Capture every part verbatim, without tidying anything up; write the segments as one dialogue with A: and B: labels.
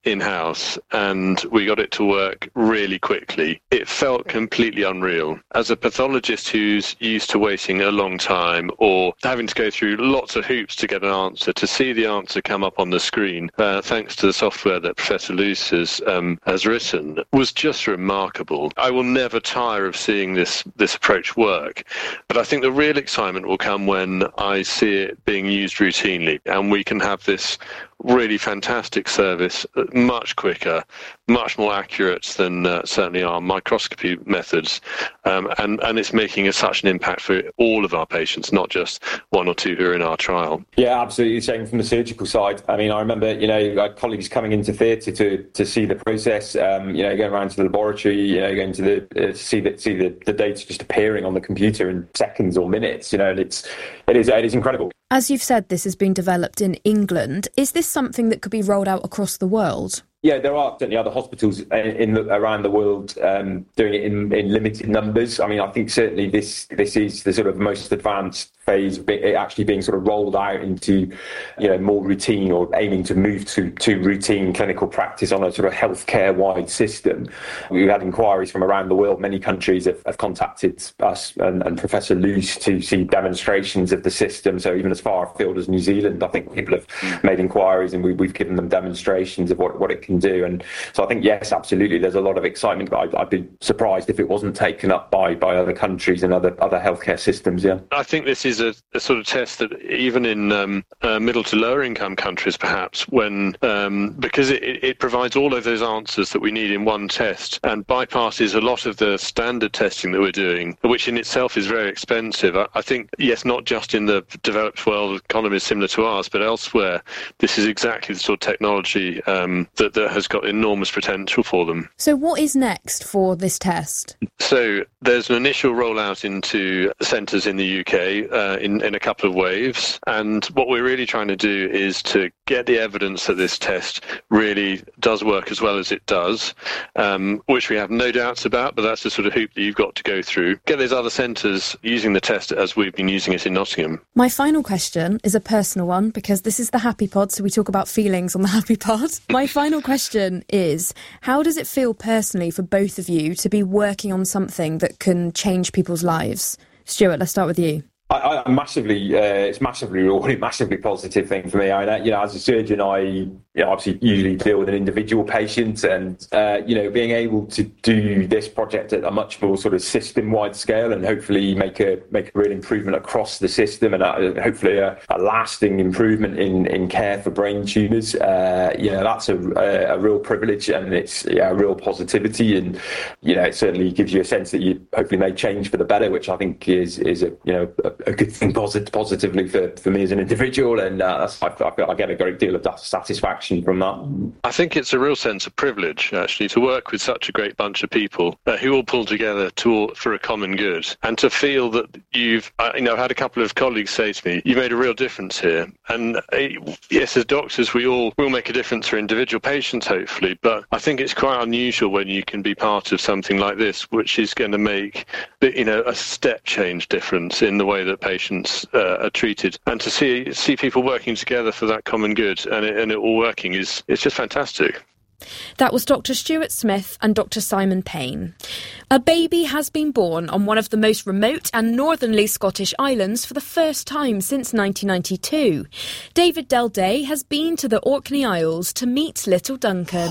A: in-house and we got it to work really quickly. It felt completely unreal. As a pathologist who's used to waiting a long time or having to go through lots of hoops to get an answer, to see the answer come up on the screen, uh, thanks to the software that Professor Luce has, um, has written, was just remarkable. I will never tire of seeing this, this approach work, but I think the real excitement will come when I see it being used routinely and we can have this really fantastic service, much quicker, much more accurate than uh, certainly our microscopy methods, um, and, and it's making a, such an impact for all of our patients, not just one or two who are in our trial.
B: Yeah, absolutely. Same from the surgical side. I mean, I remember, you know, like colleagues coming into theatre to to see the process, um, you know, going around to the laboratory, you know, going to the uh, to see the see the, the data just appearing on the computer in seconds or minutes. You know, and it's it is it is incredible.
C: As you've said, this has been developed in England. Is this something that could be rolled out across the world?
B: Yeah, there are certainly other hospitals in the, around the world um, doing it in, in limited numbers. I mean, I think certainly this this is the sort of most advanced phase of it actually being sort of rolled out into, you know, more routine or aiming to move to, to routine clinical practice on a sort of healthcare-wide system. We've had inquiries from around the world. Many countries have, have contacted us and, and Professor Luce to see demonstrations of the system. So even as far afield as New Zealand, I think people have made inquiries and we, we've given them demonstrations of what, what it can do. And so I think, yes, absolutely, there's a lot of excitement, but I'd, I'd be surprised if it wasn't taken up by, by other countries and other, other healthcare systems, yeah.
A: I think this is a, a sort of test that even in um, uh, middle to lower income countries, perhaps, when um, because it, it provides all of those answers that we need in one test and bypasses a lot of the standard testing that we're doing, which in itself is very expensive. I, I think, yes, not just in the developed world economies similar to ours, but elsewhere, this is exactly the sort of technology um, that, that has got enormous potential for them.
C: So what is next for this test?
A: So there's an initial rollout into centres in the U K uh, in, in a couple of waves. And what we're really trying to do is to get the evidence that this test really does work as well as it does, um, which we have no doubts about, but that's the sort of hoop that you've got to go through. Get those other centres using the test as we've been using it in Nottingham.
C: My final question is a personal one, because this is the Happy Pod, so we talk about feelings on the Happy Pod. My final question is, how does it feel personally for both of you to be working on something that can change people's lives? Stuart, let's start with you.
B: I, I massively, uh, it's massively rewarding, massively positive thing for me. I, you know, as a surgeon, I, you know, obviously usually deal with an individual patient, and uh, you know, being able to do this project at a much more sort of system-wide scale, and hopefully make a make a real improvement across the system, and a, hopefully a, a lasting improvement in, in care for brain tumours. Uh, you know, that's a, a, a real privilege, and it's yeah, a real positivity, and you know, it certainly gives you a sense that you hopefully made change for the better, which I think is is a you know. A, a good thing posit- positively for, for me as an individual, and uh, that's, I, I, feel I get a great deal of satisfaction from that.
A: I think it's a real sense of privilege, actually, to work with such a great bunch of people uh, who all pull together to all, for a common good, and to feel that you've, uh, you know, had a couple of colleagues say to me, you made a real difference here. And uh, yes, as doctors, we all will make a difference for individual patients, hopefully, but I think it's quite unusual when you can be part of something like this, which is going to make, you know, a step change difference in the way that patients uh, are treated, and to see see people working together for that common good and it, and it all working is it's just fantastic.
C: That was Doctor Stuart Smith and Doctor Simon Payne. A baby has been born on one of the most remote and northernly Scottish islands for the first time since nineteen ninety-two. David Delday has been to the Orkney Isles to meet little Duncan.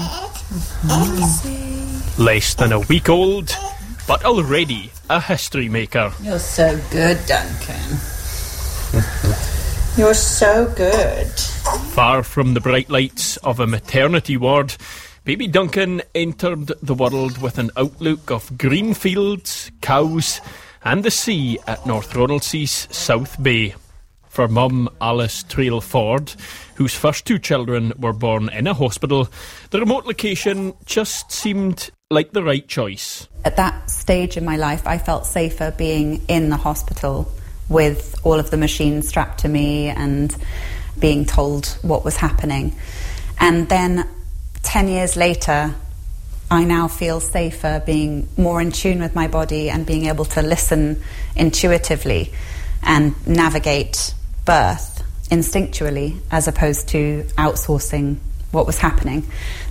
D: Mm-hmm. Less than a week old, but already a history maker.
E: You're so good, Duncan. You're so good.
D: Far from the bright lights of a maternity ward, baby Duncan entered the world with an outlook of green fields, cows and the sea at North Ronaldsea's South Bay. For mum Alice Trail Ford, whose first two children were born in a hospital, the remote location just seemed like the right choice.
F: At that stage in my life, I felt safer being in the hospital with all of the machines strapped to me and being told what was happening. And then ten years later, I now feel safer being more in tune with my body and being able to listen intuitively and navigate birth instinctually as opposed to outsourcing what was happening.